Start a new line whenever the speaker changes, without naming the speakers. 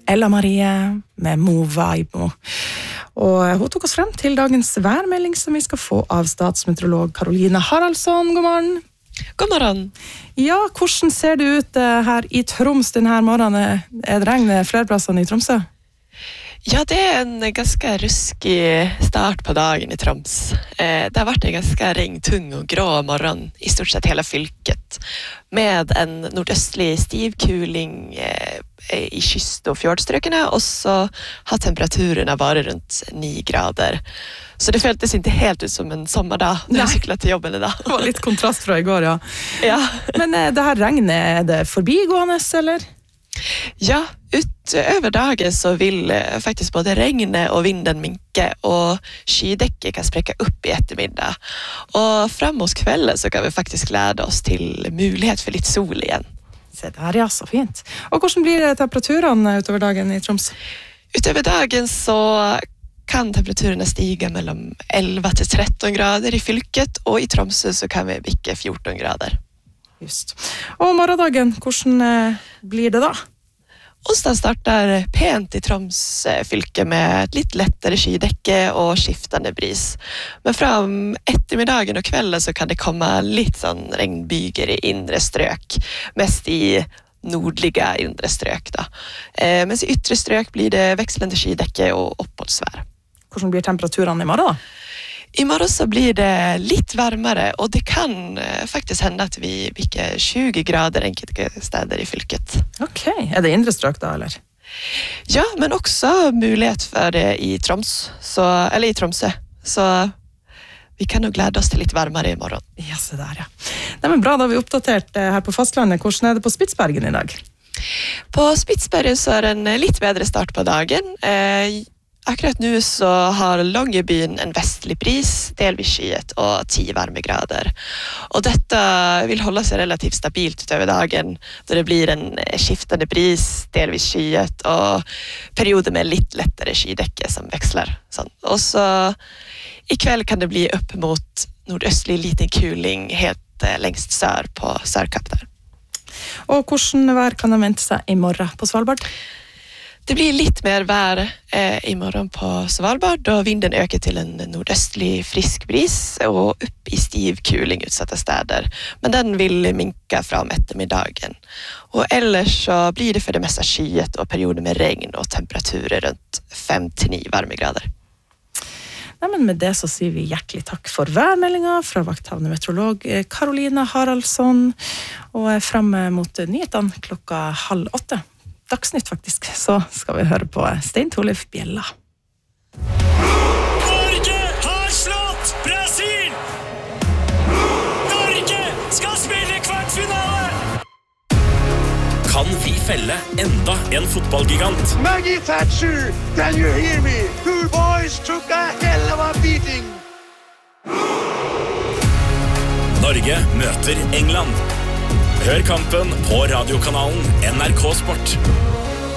Ella Marie med Movibe. Og hun tok oss frem til dagens værmelding som vi skal få av statsmeteorolog Karoline Haraldsson. God morgen.
God morgen.
Ja, hvordan ser det ut her i Troms denne morgenen? Det regn flere plasser i Tromsø?
Ja, det en ganska ruskig start på dagen i Troms. Det har varit en ganska regntung och grå morgon i stort sett hela fylket. Med en nordøstlig stiv kuling i kyst- og fjordstrøkene, og så har temperaturerna varit runt 9 grader. Så det føltes inte helt ut som en sommardag när jag cyklade till jobben idag.
Det var litt kontrast fra i går, ja.
Ja.
Men det her regnet, er det forbigående, eller?
Ja, utöver dagen så vill faktiskt både regnet och vinden minka och skydäcket kan spräcka upp i eftermiddag. Och framåt kvällen så kan vi faktiskt glädja oss till möjlighet för lite sol igen.
Se der, ja, så fint. Og hvordan blir temperaturen utover dagen i Troms?
Utöver dagen så kan temperaturerna stiga mellan 11 till 13 grader i fylket, och i Tromsø så kan vi bicka 14 grader.
Just. Og morgendagen, hvordan blir det da?
Onsdag startar pent i Troms fylke med ett lite lättare skydäcke och skiftande bris. Men fram eftermiddagen och kvällen så kan det komma lite sån regnbyger i inre strök, mest i nordliga inre strök då. Men i yttre strök blir det växlande skydäcke och uppåtsvär.
Hvordan blir temperaturen i morgen da?
I morgon så blir det lite varmare, och det kan faktiskt hända att vi bickar 20 grader enkelte städer i fylket.
Okej, är det inre strøk da, eller?
Ja, men också möjlighet för det i Troms, eller i Tromsø. Så vi kan nog glädja oss till lite varmare i morgon.
Ja, så där, ja. Nej, men bra, da har vi oppdatert her på fastlandet. Hvordan er det på Spitsbergen i dag?
På Spitsbergen så är det en lite bättre start på dagen. Akkurat nu så har Longyearbyen en västlig bris, delvis skyet och 10 varmegrader. Och detta vill hålla sig relativt stabilt utöver dagen, då det blir en skiftande bris, delvis skyet och perioder med lite lättare skydäcke som växlar. Och så ikväll kan det bli upp mot nordöstlig liten kuling helt längst sör på Sørkapp där.
Og hvordan vær kan man vente seg i morgen på Svalbard?
Det blir lite mer vær imorgon på Svalbard, då vinden ökar till en nordöstlig frisk bris och upp i stiv kuling utsatta städer. Men den vill minka fram eftermiddagen. Och ellers så blir det för det mesta skyet och perioder med regn och temperaturer runt 5-9 varmegrader.
Nei, men med det så sier vi hjertelig takk for værmeldingen fra vakthavende meteorolog Karoline Haraldsson, og frem mot nyhetene 7:30. Dagsnytt faktisk, så skal vi høre på Stein Torleif Bjella.
Norge har slått Brasil! Norge skal spille kvartfinale!
Kan vi felle enda en fotballgigant?
Maggie Thatcher, can you hear me? You boys took a hell of a beating.
Norge møter England. Hør kampen på radiokanalen NRK Sport.